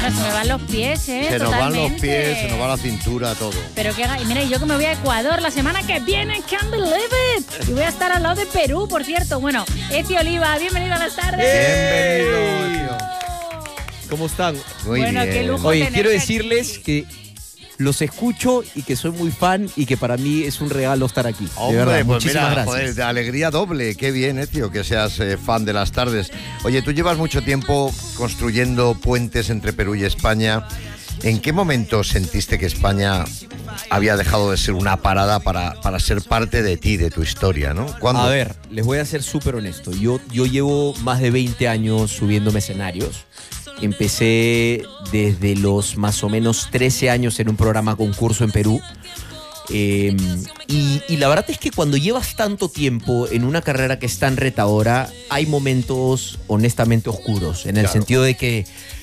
Bueno, se me van los pies, ¿eh? Se nos van Totalmente. los pies, se nos va la cintura, todo. Pero que y mira, yo que me voy a Ecuador la semana que viene, can't believe it. Y voy a estar al lado de Perú, por cierto. Bueno, Ezio Oliva, bienvenido a las tardes. Bienvenido, Ezio. ¿Cómo están? Muy Bueno, bien. qué lujo. Oye, tenerte quiero aquí. decirles que los escucho y que soy muy fan y que para mí es un regalo estar aquí. Hombre, de verdad, pues muchísimas mira, gracias. joder, de alegría doble. Qué bien, Ezio, que seas fan de las tardes. Oye, tú llevas mucho tiempo construyendo puentes entre Perú y España. ¿En qué momento sentiste que España había dejado de ser una parada para ser parte de ti, de tu historia, ¿no? ¿Cuándo? A ver, les voy a ser súper honesto. Yo llevo más de 20 años subiéndome escenarios. Empecé desde los más o menos 13 años en un programa concurso en Perú. Y la verdad es que cuando llevas tanto tiempo en una carrera que es tan retadora, hay momentos honestamente oscuros, en el sentido de que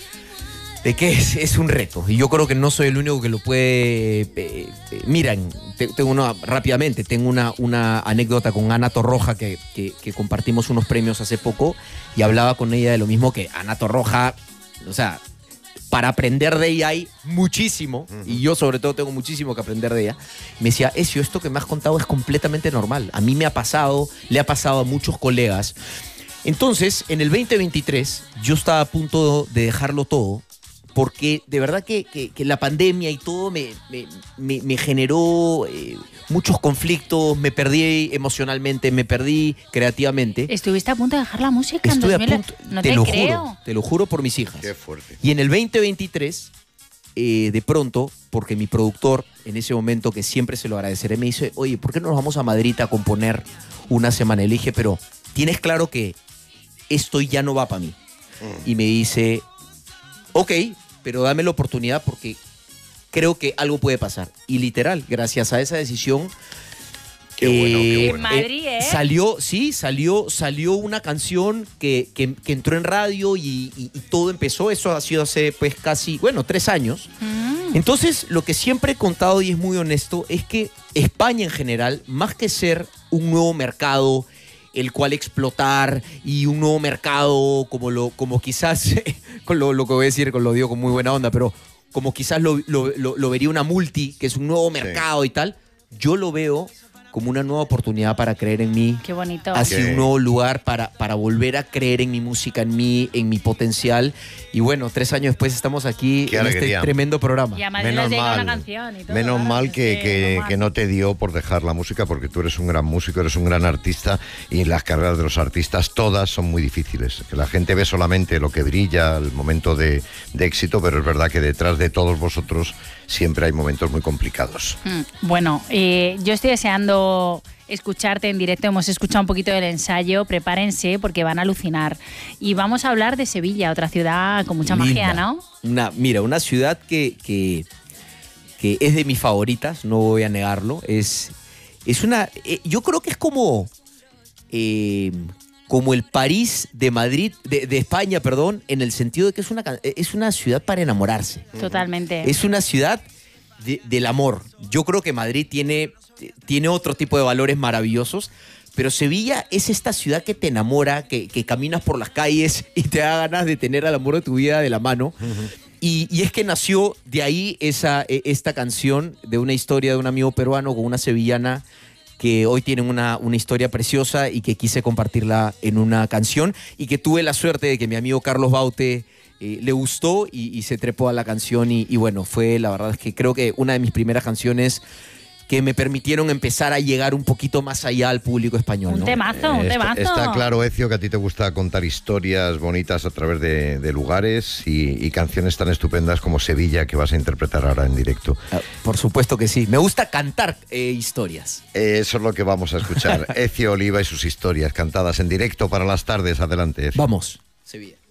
es un reto. Y yo creo que no soy el único que lo puede... miren, rápidamente, tengo una anécdota con Ana Torroja que compartimos unos premios hace poco y hablaba con ella de lo mismo, que Ana Torroja, o sea, para aprender de ella hay muchísimo, y yo sobre todo tengo muchísimo que aprender de ella. Me decía, Ezio, esto que me has contado es completamente normal. A mí me ha pasado, le ha pasado a muchos colegas. Entonces, en el 2023, yo estaba a punto de dejarlo todo, porque de verdad que la pandemia y todo me generó muchos conflictos, me perdí emocionalmente, me perdí creativamente. ¿Estuviste a punto de dejar la música en Estuve a 2000? punto, No te creo. te lo juro por mis hijas. Qué fuerte. Y en el 2023, de pronto, porque mi productor, en ese momento, que siempre se lo agradeceré, me dice, oye, ¿por qué no nos vamos a Madrid a componer una semana? Y le dije, pero tienes claro que esto ya no va para mí. Y me dice, ok, pero dame la oportunidad porque creo que algo puede pasar. Y literal, gracias a esa decisión... Qué bueno, qué En Madrid, ¿eh? Salió una canción que entró en radio y todo empezó. Eso ha sido hace pues casi, 3 años. Entonces, lo que siempre he contado y es muy honesto es que España en general, más que ser un nuevo mercado el cual explotar y un nuevo mercado como quizás, con lo que voy a decir, lo digo con muy buena onda, pero como quizás lo vería una multi, que es un nuevo mercado y tal, yo lo veo como una nueva oportunidad para creer en mí. Qué bonito. Así un nuevo lugar para volver a creer en mi música, en mi potencial. Y bueno, 3 años después estamos aquí Qué en alegría. este tremendo programa. Y a Madrid les llega una canción y todo. Menos ¿verdad? mal Es normal. que no te dio por dejar la música, porque tú eres un gran músico, eres un gran artista, y las carreras de los artistas todas son muy difíciles. Que la gente ve solamente lo que brilla, el momento de éxito, pero es verdad que detrás de todos vosotros siempre hay momentos muy complicados. Bueno, yo estoy deseando escucharte en directo. Hemos escuchado un poquito del ensayo. Prepárense porque van a alucinar. Y vamos a hablar de Sevilla, otra ciudad con mucha magia, ¿no? Una ciudad que es de mis favoritas, no voy a negarlo. Es una... yo creo que es como el París de Madrid, de España, perdón, en el sentido de que es una ciudad para enamorarse. Totalmente. Es una ciudad del amor. Yo creo que Madrid tiene otro tipo de valores maravillosos, pero Sevilla es esta ciudad que te enamora, que caminas por las calles y te da ganas de tener al amor de tu vida de la mano. Y es que nació de ahí esta canción de una historia de un amigo peruano con una sevillana que hoy tienen una historia preciosa y que quise compartirla en una canción y que tuve la suerte de que mi amigo Carlos Baute le gustó y se trepó a la canción y bueno, fue la verdad es que creo que una de mis primeras canciones que me permitieron empezar a llegar un poquito más allá al público español, ¿no? Un temazo. Está claro, Ezio, que a ti te gusta contar historias bonitas a través de lugares y canciones tan estupendas como Sevilla, que vas a interpretar ahora en directo. Por supuesto que sí. Me gusta cantar historias. Eso es lo que vamos a escuchar. Ezio Oliva y sus historias cantadas en directo para las tardes. Adelante, Ezio. Vamos, Sevilla.